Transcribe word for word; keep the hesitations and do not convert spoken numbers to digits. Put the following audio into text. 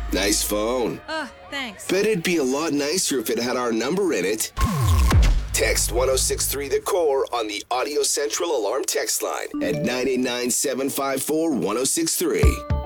Nice phone. Ugh, thanks. Bet it'd be a lot nicer if it had our number in it. Text one oh six three The Core on the Audio Central Alarm text line at nine eight nine, seven five four, one oh six three.